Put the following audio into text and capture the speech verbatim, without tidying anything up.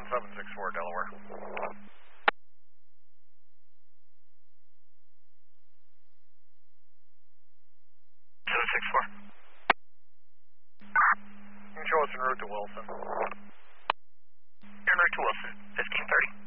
one seven six four, Delaware. seven six four. You can show us en route to Wilson. En route to Wilson, fifteen thirty.